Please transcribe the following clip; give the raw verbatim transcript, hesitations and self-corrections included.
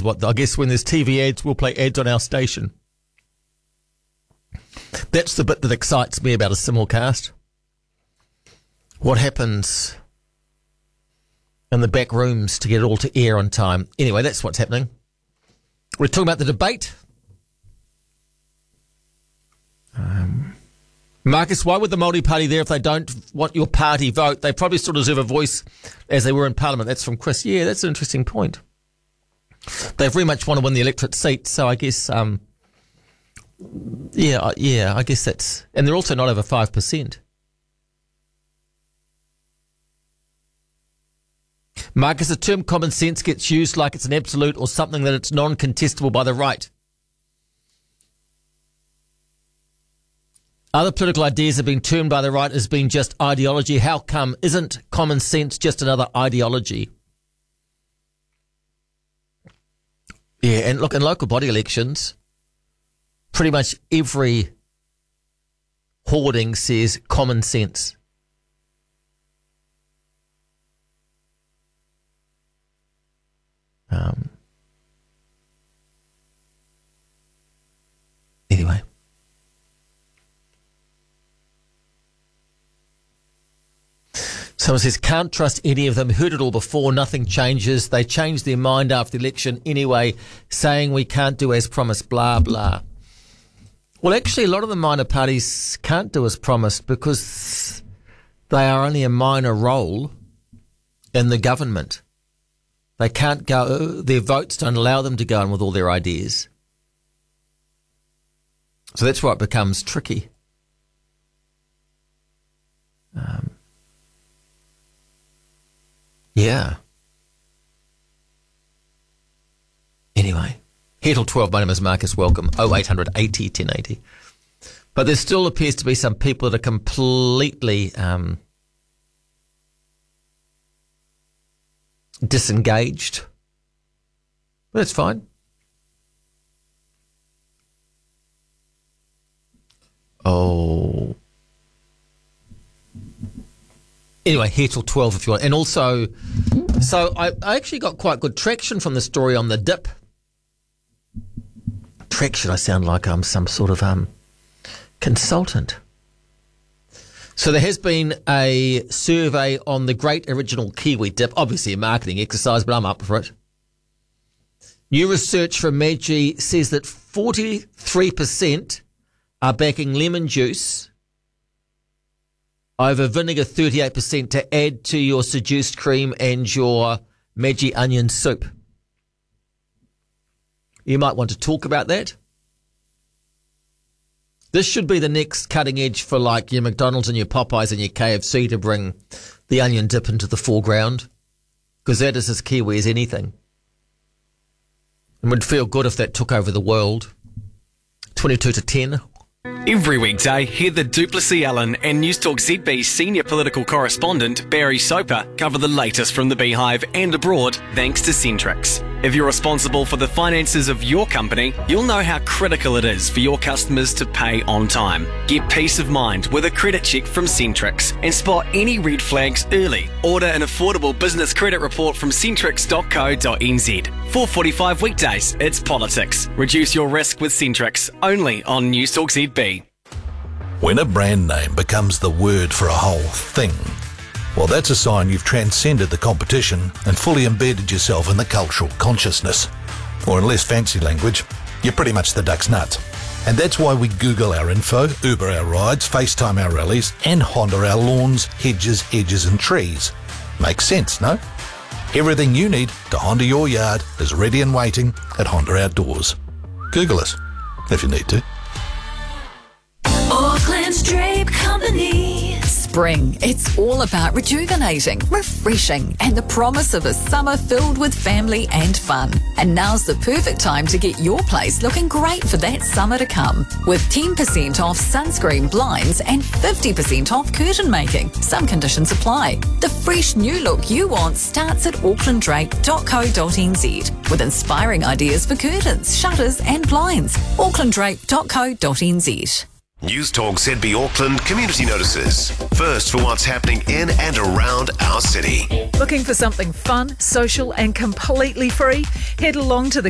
is what, I guess when there's T V ads, we'll play ads on our station. That's the bit that excites me about a simulcast. What happens in the back rooms to get it all to air on time. Anyway, that's what's happening. We're talking about the debate. Um, Marcus, why would the Māori Party there if they don't want your party vote? They probably still deserve a voice as they were in Parliament. That's from Chris. Yeah, that's an interesting point. They very much want to win the electorate seat, so I guess, um, yeah, yeah, I guess that's... And they're also not over five percent. Marcus, the term common sense gets used like it's an absolute or something that it's non-contestable by the right. Other political ideas have been termed by the right as being just ideology. How come? Isn't common sense just another ideology? Yeah, and look, in local body elections, pretty much every hoarding says common sense. Um, anyway. Someone says, can't trust any of them. Heard it all before. Nothing changes. They change their mind after the election anyway, saying we can't do as promised, blah, blah. Well, actually, a lot of the minor parties can't do as promised because they are only a minor role in the government. They can't go, their votes don't allow them to go on with all their ideas. So that's why it becomes tricky. Um, yeah. Anyway, here till twelve, my name is Marcus, welcome, oh eight hundred eighty ten eighty. But there still appears to be some people that are completely... Um, disengaged. That's fine. Oh. Anyway, here till twelve if you want. And also, so I, I actually got quite good traction from the story on the dip. Traction, I sound like I'm some sort of um consultant. So there has been a survey on the great original Kiwi dip, obviously a marketing exercise, but I'm up for it. New research from Maggi says that forty-three percent are backing lemon juice over vinegar thirty-eight percent to add to your seduced cream and your Maggi onion soup. You might want to talk about that. This should be the next cutting edge for like your McDonald's and your Popeyes and your K F C to bring the onion dip into the foreground, because that is as Kiwi as anything. It would feel good if that took over the world. twenty-two to ten. Every weekday, hear the Duplessis Allen and News Talk Z B senior political correspondent Barry Soper cover the latest from the Beehive and abroad thanks to Centrix. If you're responsible for the finances of your company, you'll know how critical it is for your customers to pay on time. Get peace of mind with a credit check from Centrix and spot any red flags early. Order an affordable business credit report from centrix dot co dot n z. four forty-five weekdays, it's politics. Reduce your risk with Centrix, only on News Talk Z B. When a brand name becomes the word for a whole thing, well, that's a sign you've transcended the competition and fully embedded yourself in the cultural consciousness. Or in less fancy language, you're pretty much the duck's nut. And that's why we Google our info, Uber our rides, FaceTime our rallies, and Honda our lawns, hedges, edges and trees. Makes sense, no? Everything you need to Honda your yard is ready and waiting at Honda Outdoors. Google us, if you need to. Auckland's Drape Company. Spring, it's all about rejuvenating, refreshing, and the promise of a summer filled with family and fun. And now's the perfect time to get your place looking great for that summer to come. With ten percent off sunscreen, blinds, and fifty percent off curtain making. Some conditions apply. The fresh new look you want starts at auckland drape dot co dot n z with inspiring ideas for curtains, shutters, and blinds. auckland drape dot co dot n z. News Talk Z B Auckland community notices. First for what's happening in and around our city. Looking for something fun, social and completely free? Head along to the